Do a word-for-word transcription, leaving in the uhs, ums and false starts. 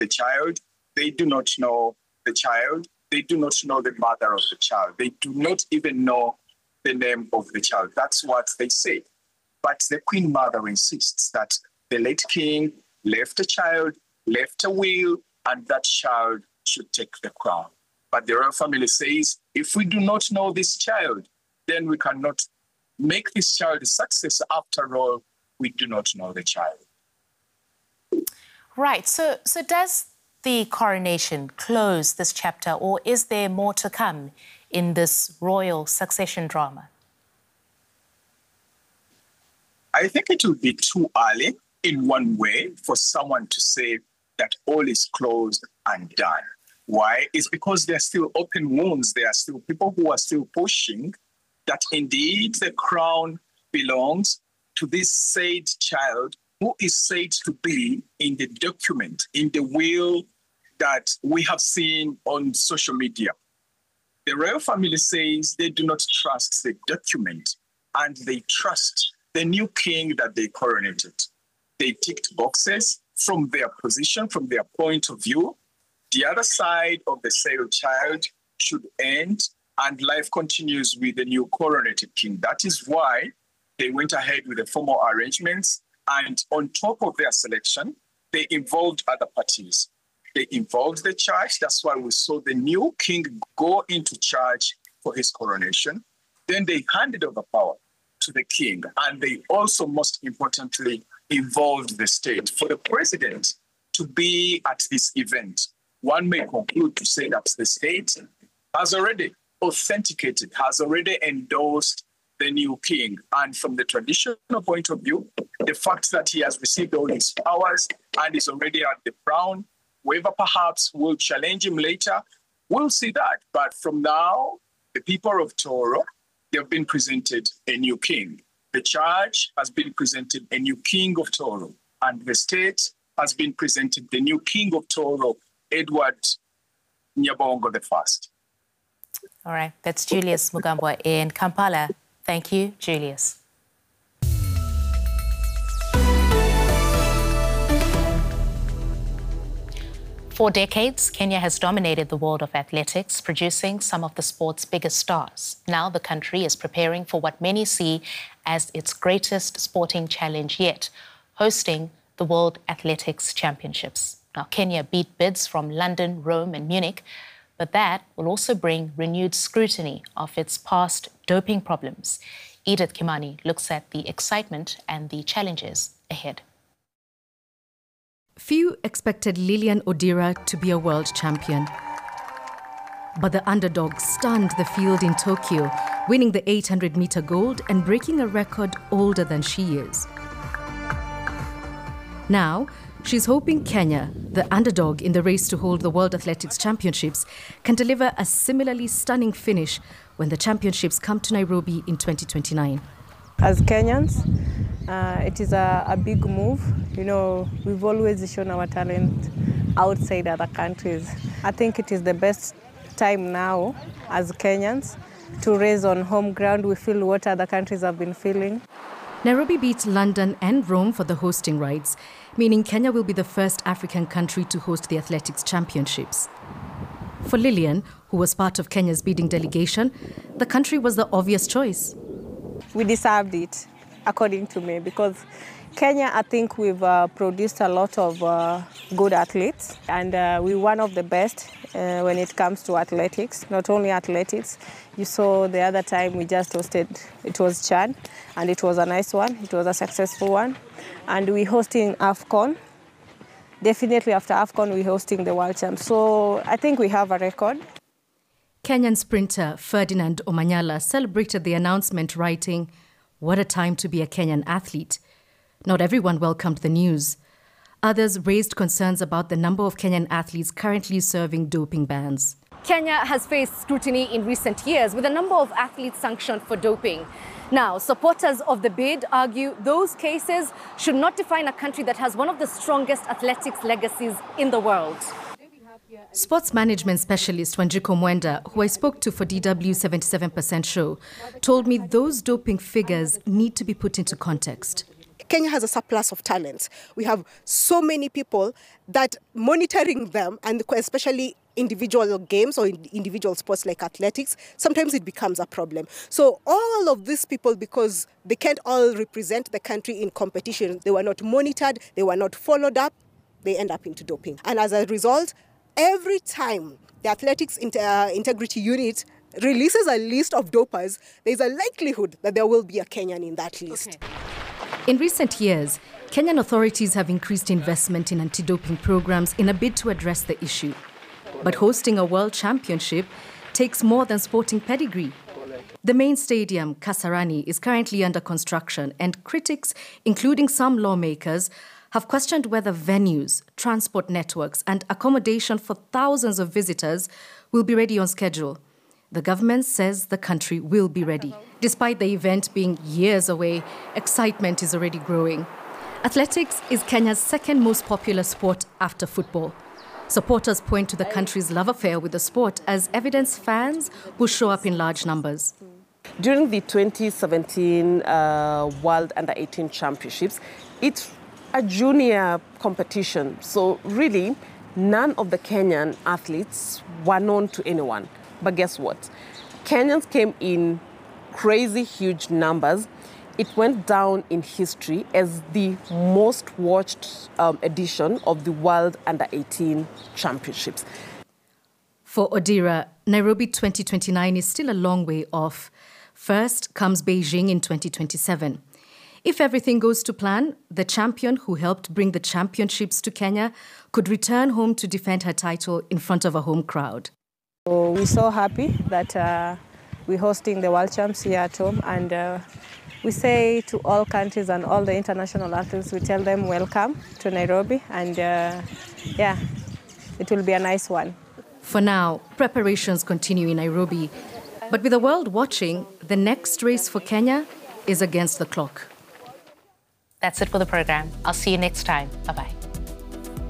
the child. They do not know the child. They do not know the mother of the child. They do not even know the name of the child. That's what they say. But the Queen Mother insists that the late king left a child, left a will, and that child should take the crown. But the royal family says, if we do not know this child, then we cannot make this child a success. After all, we do not know the child. Right. So, so does the coronation close this chapter, or is there more to come in this royal succession drama? I think it would be too early in one way for someone to say that all is closed and done. Why? It's because there are still open wounds. There are still people who are still pushing that indeed the crown belongs to this said child who is said to be in the document, in the will that we have seen on social media. The royal family says they do not trust the document and they trust the new king that they coronated. They ticked boxes from their position, from their point of view. The other side of the sale child should end and life continues with the new coronated king. That is why they went ahead with the formal arrangements, and on top of their selection, they involved other parties. They involved the church. That's why we saw the new king go into church for his coronation. Then they handed over power to the king, and they also, most importantly, involved the state. For the president to be at this event, one may conclude to say that the state has already authenticated, has already endorsed the new king. And from the traditional point of view, the fact that he has received all his powers and is already at the crown, whoever perhaps will challenge him later, we'll see that. But from now, the people of Toro, they have been presented a new king. The church has been presented a new king of Toro, and the state has been presented the new king of Toro, Edward Nyabongo the First. All right, that's Julius Mugambwa in Kampala. Thank you, Julius. For decades, Kenya has dominated the world of athletics, producing some of the sport's biggest stars. Now the country is preparing for what many see as its greatest sporting challenge yet, hosting the World Athletics Championships. Now, Kenya beat bids from London, Rome and Munich, but that will also bring renewed scrutiny of its past doping problems. Edith Kimani looks at the excitement and the challenges ahead. Few expected Lilian Odira to be a world champion. But the underdog stunned the field in Tokyo, winning the eight hundred meter gold and breaking a record older than she is. Now, she's hoping Kenya, the underdog in the race to hold the World Athletics Championships, can deliver a similarly stunning finish when the championships come to Nairobi in twenty twenty-nine. As Kenyans, uh, it is a, a big move. You know, we've always shown our talent outside other countries. I think it is the best time now as Kenyans to race on home ground. We feel what other countries have been feeling. Nairobi beats London and Rome for the hosting rights, meaning Kenya will be the first African country to host the Athletics Championships. For Lilian, who was part of Kenya's bidding delegation, the country was the obvious choice. We deserved it, according to me, because Kenya, I think we've uh, produced a lot of uh, good athletes, and uh, we're one of the best uh, when it comes to athletics, not only athletics. You saw the other time we just hosted, it was Chad, and it was a nice one, it was a successful one. And we're hosting AFCON. Definitely after AFCON, we're hosting the World Champs. So I think we have a record. Kenyan sprinter Ferdinand Omanyala celebrated the announcement, writing, "What a time to be a Kenyan athlete." Not everyone welcomed the news. Others raised concerns about the number of Kenyan athletes currently serving doping bans. Kenya has faced scrutiny in recent years with a number of athletes sanctioned for doping. Now, supporters of the bid argue those cases should not define a country that has one of the strongest athletics legacies in the world. Sports management specialist Wanjiko Mwenda, who I spoke to for D W seventy-seven percent show, told me those doping figures need to be put into context. Kenya has a surplus of talents. We have so many people that monitoring them, and especially individual games or individual sports like athletics, sometimes it becomes a problem. So all of these people, because they can't all represent the country in competition, they were not monitored, they were not followed up, they end up into doping. And as a result, every time the Athletics Integrity Unit releases a list of dopers, there's a likelihood that there will be a Kenyan in that list. Okay. In recent years, Kenyan authorities have increased investment in anti-doping programs in a bid to address the issue. But hosting a world championship takes more than sporting pedigree. The main stadium, Kasarani, is currently under construction, and critics, including some lawmakers, have questioned whether venues, transport networks, and accommodation for thousands of visitors will be ready on schedule. The government says the country will be ready. Despite the event being years away, excitement is already growing. Athletics is Kenya's second most popular sport after football. Supporters point to the country's love affair with the sport as evidence fans will show up in large numbers. During the twenty seventeen uh, World Under eighteen Championships, it's a junior competition. So really, none of the Kenyan athletes were known to anyone. But guess what? Kenyans came in crazy huge numbers. It went down in history as the most watched um, edition of the World Under eighteen Championships. For Odira, Nairobi twenty twenty-nine is still a long way off. First comes Beijing in twenty twenty-seven. If everything goes to plan, the champion who helped bring the championships to Kenya could return home to defend her title in front of a home crowd. So we're so happy that uh, we're hosting the World Champs here at home, and uh, we say to all countries and all the international athletes, we tell them welcome to Nairobi, and uh, yeah, it will be a nice one. For now, preparations continue in Nairobi. But with the world watching, the next race for Kenya is against the clock. That's it for the program. I'll see you next time. Bye-bye.